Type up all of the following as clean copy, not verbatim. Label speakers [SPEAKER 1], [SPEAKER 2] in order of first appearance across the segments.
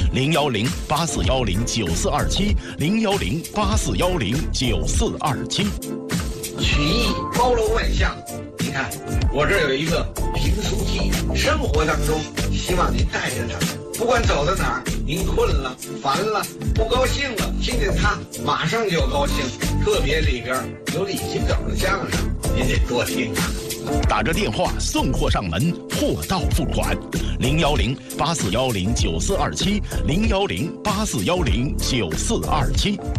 [SPEAKER 1] 010-8410-9427，010-8410-9427。
[SPEAKER 2] 曲艺包罗万象，你看我这儿有一个评书机，生活当中希望您带着它，不管走到哪儿，您困了、烦了、不高兴了，听见它马上就高兴。特别里边有李金斗的相声，您得多听啊。
[SPEAKER 1] 打着电话送货上门，货到付款。010-8410-9427，010-8410-9427。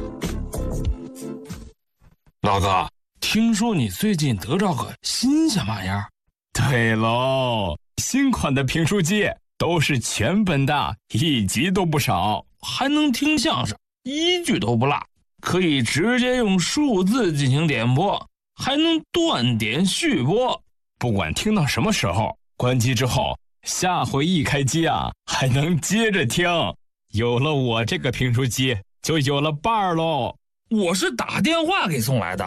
[SPEAKER 3] 老子听说你最近得着个新鲜玩意儿？
[SPEAKER 4] 对喽，新款的评书机都是全本的，1集都不少，
[SPEAKER 3] 还能听相声，1句都不落，可以直接用数字进行点播，还能断点续播，
[SPEAKER 4] 不管听到什么时候，关机之后下回一开机啊，还能接着听。有了我这个评书机，就有了伴儿喽。
[SPEAKER 3] 我是打电话给送来的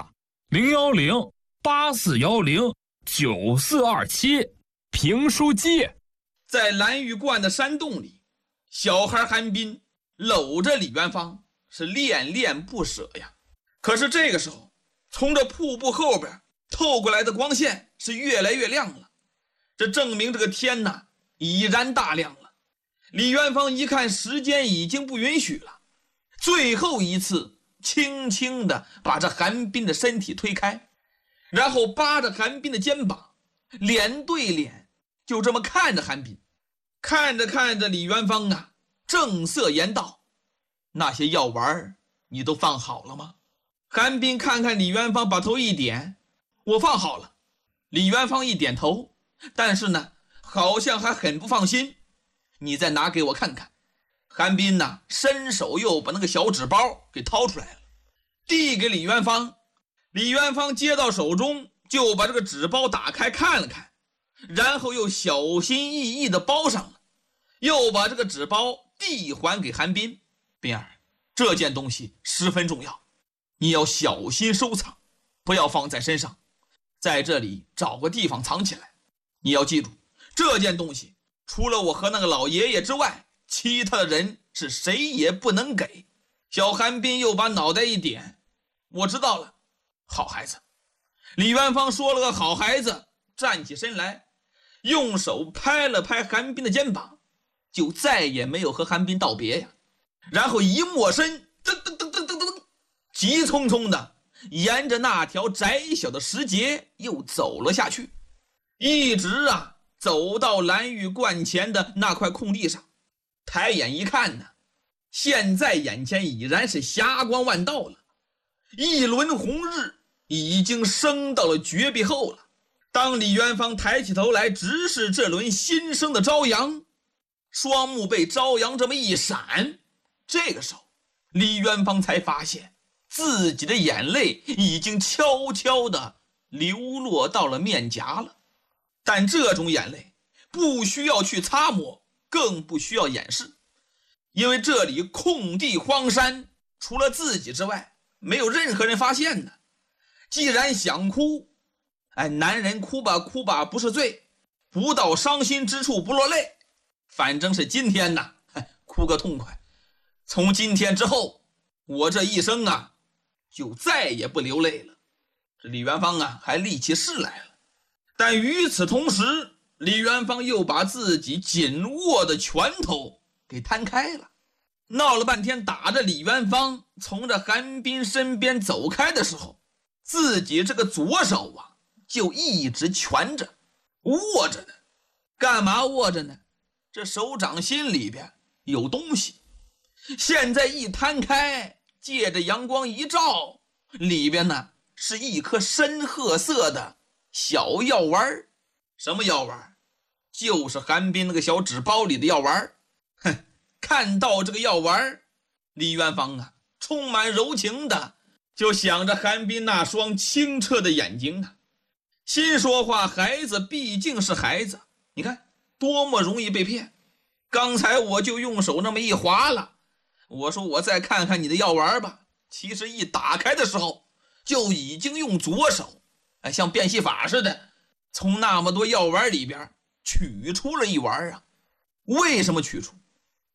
[SPEAKER 3] ，010-8410-9427
[SPEAKER 4] 评书机。
[SPEAKER 5] 在蓝玉观的山洞里，小孩韩冰搂着李元芳，是恋恋不舍呀。可是这个时候，从这瀑布后边透过来的光线是越来越亮了，这证明这个天呐已然大亮了。李元芳一看时间已经不允许了，最后一次轻轻地把这韩冰的身体推开，然后扒着韩冰的肩膀，脸对脸就这么看着韩冰。看着看着，李元芳啊正色言道：那些药丸你都放好了吗？韩冰看看李元芳，把头一点：我放好了。李元芳一点头，但是呢好像还很不放心。你再拿给我看看。韩冰呢伸手又把那个小纸包给掏出来了，递给李元芳。李元芳接到手中，就把这个纸包打开看了看，然后又小心翼翼地包上了，又把这个纸包递还给韩冰。冰儿，这件东西十分重要，你要小心收藏，不要放在身上，在这里找个地方藏起来。你要记住，这件东西除了我和那个老爷爷之外，其他的人是谁也不能给。小韩冰又把脑袋一点：我知道了，好孩子。李元芳说了个好孩子，站起身来，用手拍了拍韩冰的肩膀，就再也没有和韩冰道别呀。然后一抹身，噔噔噔噔噔噔，急匆匆的沿着那条窄小的石阶又走了下去，一直走到蓝玉观前的那块空地上。抬眼一看呢，现在眼前已然是霞光万道了，一轮红日已经升到了绝壁后了。当李元芳抬起头来直视这轮新生的朝阳，双目被朝阳这么一闪，这个时候李元芳才发现自己的眼泪已经悄悄地流落到了面颊了。但这种眼泪不需要去擦抹，更不需要掩饰，因为这里空地荒山，除了自己之外没有任何人发现的。既然想哭，男人哭吧哭吧不是罪，不到伤心之处不落泪。反正是今天呐，哭个痛快。从今天之后，我这一生就再也不流泪了。这李元芳还立起誓来了。但与此同时，李元芳又把自己紧握的拳头给摊开了。闹了半天，打着李元芳从这韩冰身边走开的时候，自己这个左手就一直蜷着握着呢。干嘛握着呢？这手掌心里边有东西，现在一摊开，借着阳光一照，里边呢是一颗深褐色的小药丸。什么药丸？就是韩冰那个小纸包里的药丸。看到这个药丸，李元芳充满柔情的就想着韩冰那双清澈的眼睛心说话，孩子毕竟是孩子，你看多么容易被骗。刚才我就用手那么一划了，我说我再看看你的药丸吧，其实一打开的时候就已经用左手像变戏法似的从那么多药丸里边取出了一丸为什么取出？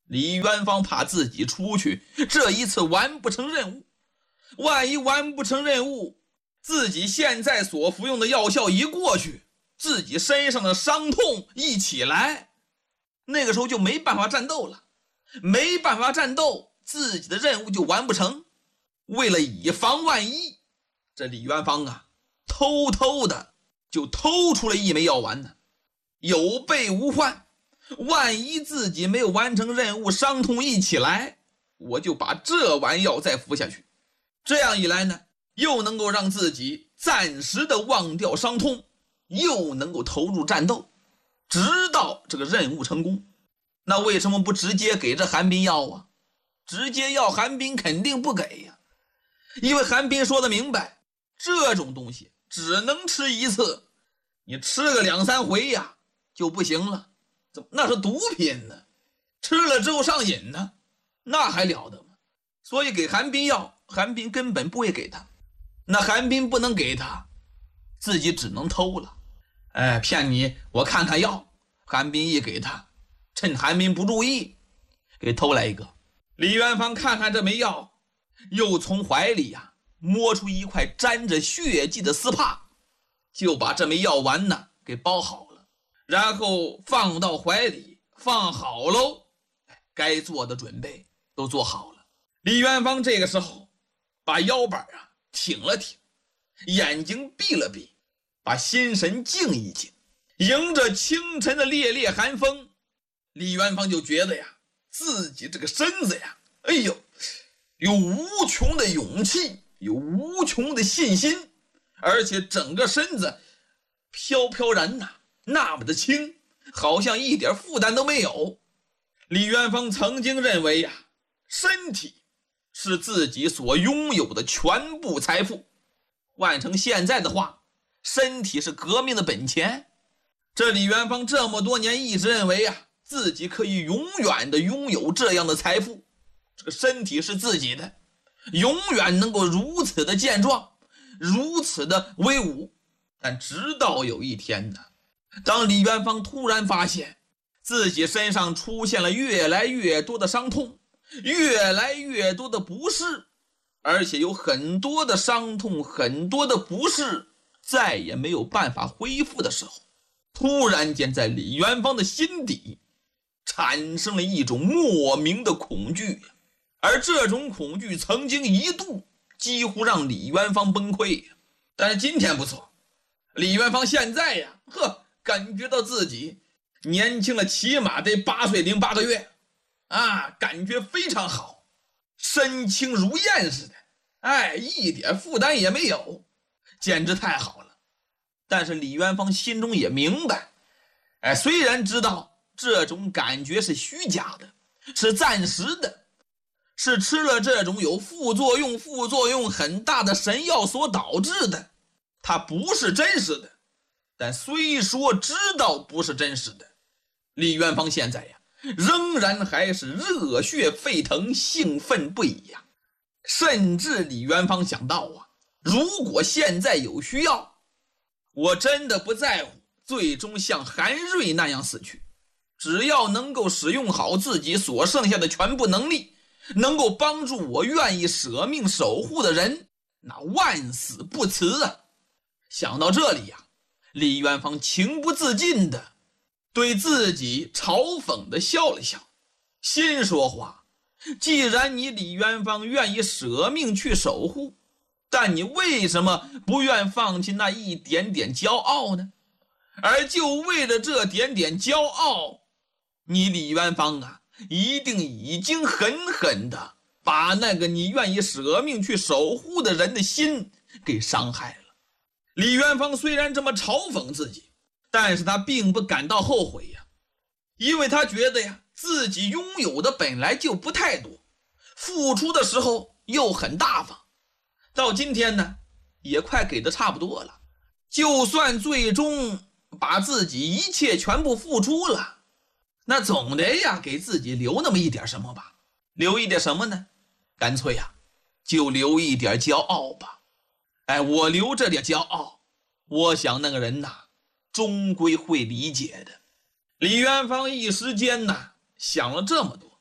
[SPEAKER 5] 李元芳怕自己出去，这一次完不成任务，万一完不成任务，自己现在所服用的药效一过去，自己身上的伤痛一起来，那个时候就没办法战斗了，没办法战斗，自己的任务就完不成。为了以防万一，这李元芳啊，偷偷的就偷出了一枚药丸呢，有备无患。万一自己没有完成任务，伤痛一起来，我就把这丸药再服下去。这样一来呢，又能够让自己暂时的忘掉伤痛，又能够投入战斗，直到这个任务成功。那为什么不直接给这韩冰药啊？直接要韩冰肯定不给呀，因为韩冰说的明白，这种东西只能吃一次，你吃个2、3回呀就不行了。那是毒品呢，吃了之后上瘾呢，那还了得吗？所以给韩冰药，韩冰根本不会给他。那韩冰不能给他，自己只能偷了。骗你，我看看药。韩冰一给他，趁韩冰不注意，给偷来一个。李元芳看看这枚药，又从怀里摸出一块沾着血迹的丝帕，就把这枚药丸呢给包好了，然后放到怀里，放好喽。该做的准备都做好了。李元芳这个时候把腰板挺了挺，眼睛闭了闭，把心神静一静，迎着清晨的烈烈寒风，李元芳就觉得自己这个身子有无穷的勇气，有无穷的信心，而且整个身子飘飘然那么的轻，好像一点负担都没有。李元芳曾经认为身体是自己所拥有的全部财富，换成现在的话，身体是革命的本钱。这李元芳这么多年一直认为自己可以永远的拥有这样的财富，这个身体是自己的，永远能够如此的健壮，如此的威武。但直到有一天当李元芳突然发现自己身上出现了越来越多的伤痛，越来越多的不适，而且有很多的伤痛，很多的不适再也没有办法恢复的时候，突然间在李元芳的心底产生了一种莫名的恐惧，而这种恐惧曾经一度几乎让李元芳崩溃。但是今天不错，李元芳现在感觉到自己年轻了起码得8岁零8个月感觉非常好，身轻如燕似的，一点负担也没有，简直太好了。但是李元芳心中也明白，虽然知道这种感觉是虚假的，是暂时的，是吃了这种有副作用很大的神药所导致的，它不是真实的。但虽说知道不是真实的，李元芳现在仍然还是热血沸腾，兴奋不已甚至李元芳想到如果现在有需要，我真的不在乎最终像韩瑞那样死去，只要能够使用好自己所剩下的全部能力，能够帮助我愿意舍命守护的人，那万死不辞想到这里李元芳情不自禁的对自己嘲讽的笑了笑，心说话，既然你李元芳愿意舍命去守护，但你为什么不愿放弃那一点点骄傲呢？而就为了这点点骄傲，你李元芳一定已经狠狠的把那个你愿意舍命去守护的人的心给伤害了。李元芳虽然这么嘲讽自己，但是他并不感到后悔因为他觉得自己拥有的本来就不太多，付出的时候又很大方，到今天呢也快给的差不多了，就算最终把自己一切全部付出了，那总得给自己留那么一点什么吧。留一点什么呢？干脆就留一点骄傲吧。我留这点骄傲，我想那个人终归会理解的。李元芳一时间想了这么多，